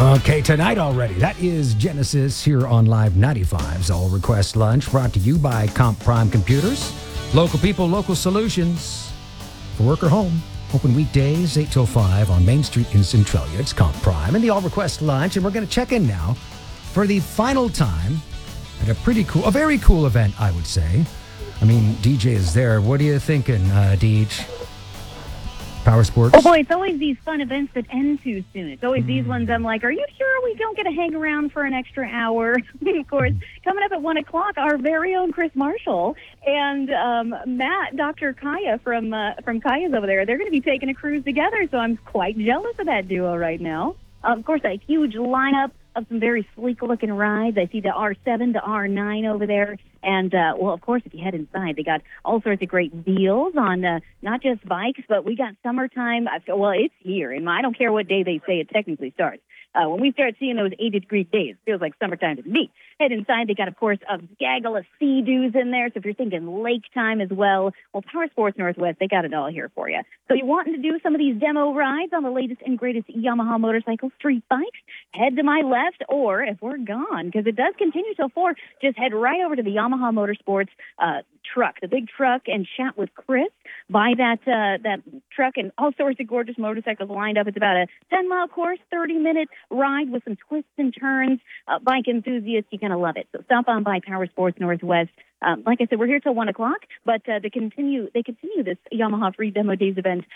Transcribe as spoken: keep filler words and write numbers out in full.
Okay, tonight already. That is Genesis here on Live ninety-five's All Request Lunch, brought to you by Comp Prime Computers. Local people, local solutions for work or home. Open weekdays, eight till five on Main Street in Centralia. It's Comp Prime and the All Request Lunch. And we're going to check in now for the final time at a pretty cool, a very cool event, I would say. I mean, D J is there. What are you thinking, uh, Deej? Power Sports? Oh, boy, it's always these fun events that end too soon. It's always mm. these ones I'm like, are you sure we don't get to hang around for an extra hour? Of course, coming up at one o'clock, our very own Chris Marshall and um, Matt, Doctor Kaya from uh, from Kaya's over there, they're going to be taking a cruise together, so I'm quite jealous of that duo right now. Uh, of course, a huge lineup of some very sleek-looking rides. I see the R seven, the R nine over there. And, uh, well, of course, if you head inside, they got all sorts of great deals on uh, not just bikes, but we got summertime. I feel, well, it's here. And I don't care what day they say it technically starts. Uh, when we start seeing those eighty-degree days, it feels like summertime to me. Head inside, they got, of course, a gaggle of sea-doos in there. So if you're thinking lake time as well, well, Power Sports Northwest, they got it all here for you. So you wanting to do some of these demo rides on the latest and greatest Yamaha motorcycle street bikes, head to my left, or if we're gone, because it does continue till four, just head right over to the Yamaha Motorsports uh, truck, the big truck, and chat with Chris. Buy that uh, that truck and all sorts of gorgeous motorcycles lined up. It's about a ten-mile course, thirty-minute ride with some twists and turns. Uh, bike enthusiasts, you're going to love it. So stop on by Power Sports Northwest. Um, like I said, we're here till one o'clock, but uh, they continue they continue this Yamaha Free Demo Days event